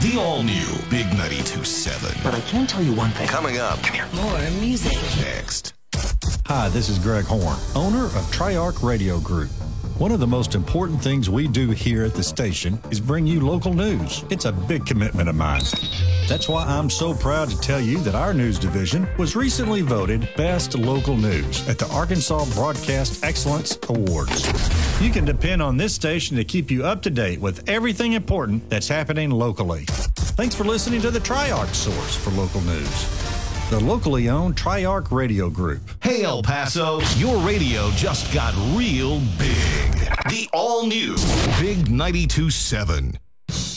The all-new Big 92.7. But I can tell you one thing. Coming up. Come here. More music. Next. Hi, this is Greg Horn, owner of Triarch Radio Group. One of the most important things we do here at the station is bring you local news. It's a big commitment of mine. That's why I'm so proud to tell you that our news division was recently voted Best Local News at the Arkansas Broadcast Excellence Awards. You can depend on this station to keep you up to date with everything important that's happening locally. Thanks for listening to the Triarch source for local news. The locally owned Triarch Radio Group. Hey, El Paso, your radio just got real big. The all-new Big 92.7.